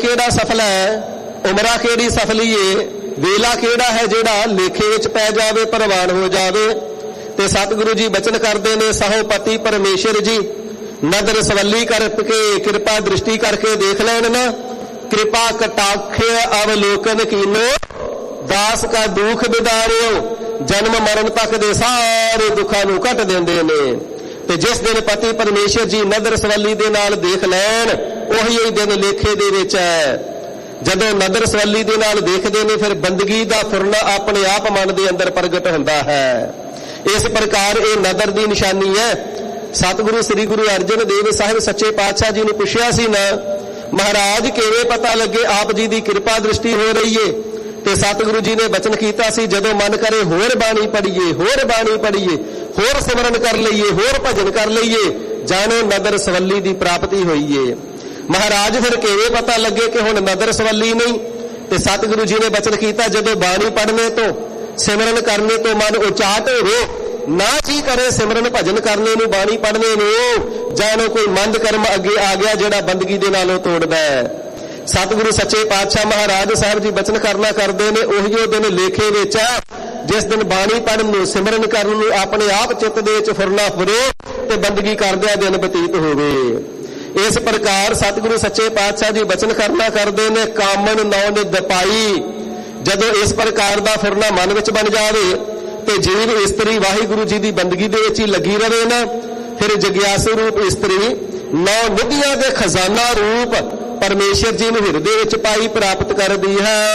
ਕਿਹੜਾ ਸਫਲ ਹੈ, ਉਮਰਾ ਕਿਹੜੀ ਸਫਲੀ ਏ, ਵੇਲਾ ਕਿਹੜਾ ਹੈ ਜਿਹੜਾ ਲੇਖੇ ਵਿੱਚ ਪੈ ਜਾਵੇ, ਪ੍ਰਵਾਨ ਹੋ ਜਾਵੇ। ਤੇ ਸਤਿਗੁਰੂ ਜੀ ਬਚਨ ਕਰਦੇ ਨੇ, ਸਹੋ ਪਤੀ ਪਰਮੇਸ਼ਰ ਜੀ ਨਦਰ ਸਵੱਲੀ ਕਰਕੇ ਕਿਰਪਾ ਦ੍ਰਿਸ਼ਟੀ ਕਰਕੇ ਦੇਖ ਲੈਣ ਨਾ, ਕਿਰਪਾ ਕਟਾਖ ਅਵਲੋਕਨ ਕੀਨੋ, ਦਾਸ ਕਾ ਦੁੱਖ ਬਿਦਾਰਿਓ, ਜਨਮ ਮਰਨ ਤੱਕ ਦੇ ਸਾਰੇ ਦੁੱਖਾਂ ਨੂੰ ਕੱਟ ਦਿੰਦੇ ਨੇ। ਤੇ ਜਿਸ ਦਿਨ ਪਤੀ ਪਰਮੇਸ਼ਰ ਜੀ ਨਦਰ ਸਵੱਲੀ ਦੇ ਨਾਲ ਦੇਖ ਲੈਣ, ਉਹੀ ਦਿਨ ਲੇਖੇ ਦੇ ਵਿੱਚ ਹੈ। ਜਦੋਂ ਨਦਰ ਸਵੱਲੀ ਦੇ ਨਾਲ ਦੇਖਦੇ ਨੇ, ਫਿਰ ਬੰਦਗੀ ਦਾ ਫੁਰਨਾ ਆਪਣੇ ਆਪ ਮਨ ਦੇ ਅੰਦਰ ਪ੍ਰਗਟ ਹੁੰਦਾ ਹੈ। ਇਸ ਪ੍ਰਕਾਰ ਇਹ ਨਦਰ ਦੀ ਨਿਸ਼ਾਨੀ ਹੈ। ਸਤਿਗੁਰੂ ਸ੍ਰੀ ਗੁਰੂ ਅਰਜਨ ਦੇਵ ਸਾਹਿਬ ਸੱਚੇ ਪਾਤਸ਼ਾਹ ਜੀ ਨੂੰ ਪੁੱਛਿਆ ਸੀ ਨਾ, ਮਹਾਰਾਜ ਕਿਵੇਂ ਪਤਾ ਲੱਗੇ ਆਪ ਜੀ ਦੀ ਕਿਰਪਾ ਦ੍ਰਿਸ਼ਟੀ ਹੋ ਰਹੀ ਏ? ਤੇ ਸਤਿਗੁਰੂ ਜੀ ਨੇ ਬਚਨ ਕੀਤਾ ਸੀ, ਜਦੋਂ ਮਨ ਕਰੇ ਹੋਰ ਬਾਣੀ ਪੜੀਏ, ਹੋਰ ਬਾਣੀ ਪੜੀਏ, ਹੋਰ ਸਿਮਰਨ ਕਰ ਲਈਏ, ਹੋਰ ਭਜਨ ਕਰ ਲਈਏ, ਜਾਣੋ ਨਦਰ ਸਵੱਲੀ ਦੀ ਪ੍ਰਾਪਤੀ ਹੋਈ ਏ। ਮਹਾਰਾਜ ਫਿਰ ਕਿਵੇਂ ਪਤਾ ਲੱਗੇ ਕਿ ਹੁਣ ਨਦਰ ਸਵੱਲੀ ਨਹੀਂ? ਤੇ ਸਤਿਗੁਰੂ ਜੀ ਨੇ ਬਚਨ ਕੀਤਾ, ਜਦੋਂ ਬਾਣੀ ਪੜ੍ਹਨੇ ਤੋਂ ਸਿਮਰਨ ਕਰਨੇ ਤੋਂ ਮਨ ਉਚਾਟ ਹੋਵੇ, ਨਾ ਜੀ ਕਰੇ ਸਿਮਰਨ ਭਜਨ ਕਰਨੇ ਨੂੰ, ਬਾਣੀ ਪੜ੍ਹਨੇ ਨੂੰ, ਜਾਣੋ ਕੋਈ ਮੰਦ ਕਰਮ ਅੱਗੇ ਆ ਗਿਆ ਜਿਹੜਾ ਬੰਦਗੀ ਦੇ ਨਾਲੋਂ ਤੋੜਦਾ ਹੈ। ਸਤਿਗੁਰੂ ਸੱਚੇ ਪਾਤਸ਼ਾਹ ਮਹਾਰਾਜ ਸਾਹਿਬ ਜੀ ਬਚਨ ਕਰਨਾ ਕਰਦੇ ਨੇ, ਉਹੀ ਦਿਨ ਲੇਖੇ ਵਿੱਚ ਜਿਸ ਦਿਨ ਬਾਣੀ ਪੜ੍ਹਨ ਨੂੰ, ਸਿਮਰਨ ਕਰਨ ਨੂੰ ਆਪਣੇ ਆਪ ਚਿੱਤ ਦੇ ਵਿੱਚ ਫੁਰਨਾ ਫੁਰੇ ਤੇ ਬੰਦਗੀ ਕਰਦਿਆਂ ਦਿਨ ਬਤੀਤ ਹੋਵੇ। ਇਸ ਪ੍ਰਕਾਰ ਸਤਿਗੁਰੂ ਸੱਚੇ ਪਾਤਸ਼ਾਹ ਜੀ ਬਚਨ ਕਰਨਾ ਕਰਦੇ ਨੇ, ਕਾਮਨ ਨੌ ਨਿਧ ਪਾਈ। ਜਦੋਂ ਇਸ ਪ੍ਰਕਾਰ ਦਾ ਫੁਰਨਾ ਮਨ ਵਿੱਚ ਬਣ ਜਾਵੇ ਤੇ ਜੀਵ ਇਸਤਰੀ ਵਾਹਿਗੁਰੂ ਜੀ ਦੀ ਬੰਦਗੀ ਦੇ ਵਿੱਚ ਹੀ ਲੱਗੀ ਰਵੇ ਨਾ, ਫਿਰ ਜਗਿਆਸੂ ਰੂਪ ਇਸਤਰੀ ਨੌ ਨਿਧੀਆਂ ਦੇ ਖਜ਼ਾਨਾ ਰੂਪ ਪਰਮੇਸ਼ਰ ਜੀ ਨੂੰ ਹਿਰਦੇ ਵਿੱਚ ਪਾਈ ਪ੍ਰਾਪਤ ਕਰਦੀ ਹੈ।